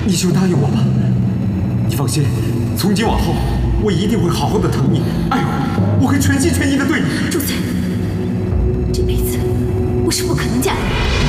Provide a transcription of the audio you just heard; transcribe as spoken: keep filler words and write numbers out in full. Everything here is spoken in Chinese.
你就答应我吧。你放心，从今往后，我一定会好好的疼你、爱护你，我会全心全意的对你。 主子，这辈子我是不可